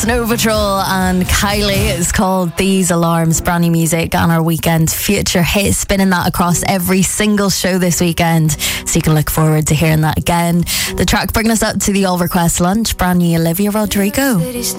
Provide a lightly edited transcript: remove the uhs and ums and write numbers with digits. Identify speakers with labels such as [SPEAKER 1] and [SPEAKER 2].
[SPEAKER 1] Snow Patrol and Kylie. It's called These Alarms. Brand new music on our weekend future hit, spinning that across every single show this weekend, so you can look forward to hearing that again. The track bringing us up to the All Request Lunch, brand new Olivia Rodrigo.